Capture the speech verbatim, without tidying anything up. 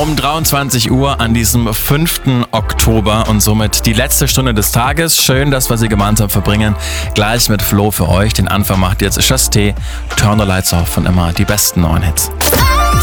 um dreiundzwanzig Uhr an diesem fünften Oktober und somit die letzte Stunde des Tages. Schön, dass wir sie gemeinsam verbringen. Gleich mit Flo für euch. Den Anfang macht jetzt Just T, Turn the Lights Off und immer die besten neuen Hits.